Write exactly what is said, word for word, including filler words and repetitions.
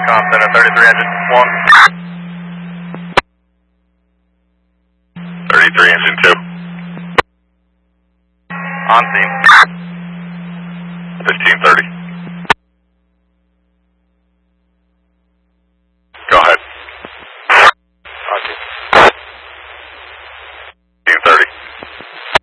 com center, thirty-three engine one. thirty-three engine two. On scene. fifteen thirty.